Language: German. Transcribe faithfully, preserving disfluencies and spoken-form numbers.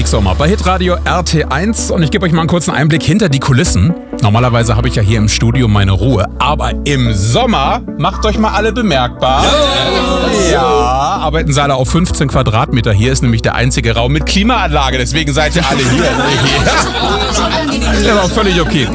Musiksommer bei Hitradio R T eins und ich gebe euch mal einen kurzen Einblick hinter die Kulissen. Normalerweise habe ich ja hier im Studio meine Ruhe, aber im Sommer macht euch mal alle bemerkbar. Ja, ja, arbeiten sie alle auf fünfzehn Quadratmeter. Hier ist nämlich der einzige Raum mit Klimaanlage, deswegen seid ihr alle hier. Das ist aber völlig okay.